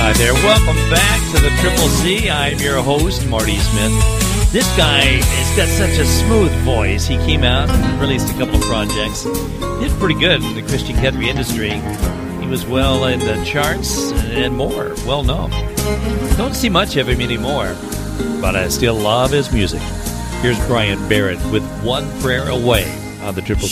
Hi there. Welcome back to the Triple C. I'm your host, Marty Smith. This guy has got such a smooth voice. He came out and released a couple projects. Did pretty good in the Christian country industry. He was well in the charts and more, well known. Don't see much of him anymore, but I still love his music. Here's Brian Barrett with One Prayer Away on the Triple C.